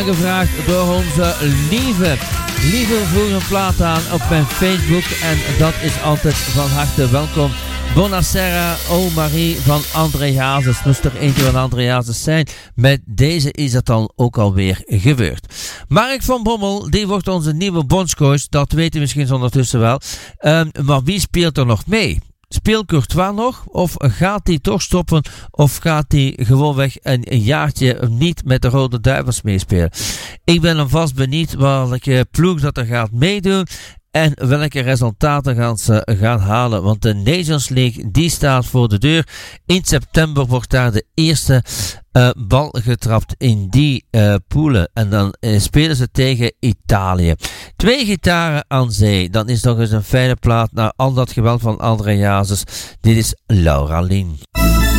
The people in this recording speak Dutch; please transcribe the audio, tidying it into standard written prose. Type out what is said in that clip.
Gevraagd door onze lieve vroeg een plaat aan op mijn Facebook en dat is altijd van harte welkom. Buonasera, oh Marie van André Hazes. Moest er eentje van André Hazes zijn. Met deze is het dan ook alweer gebeurd. Mark van Bommel, die wordt onze nieuwe bondscoach. Dat weet u misschien ondertussen wel. Maar wie speelt er nog mee? Speelt Courtois nog? Of gaat hij toch stoppen? Of gaat hij gewoonweg een jaartje niet met de Rode Duivels meespelen? Ik ben alvast benieuwd welke ploeg dat er gaat meedoen. En welke resultaten gaan ze gaan halen. Want de Nations League die staat voor de deur. In september wordt daar de eerste bal getrapt in die poelen. En dan spelen ze tegen Italië. 2 gitaren aan zee. Dan is nog eens een fijne plaat naar al dat geweld van André Hazes. Dit is Laura Lien.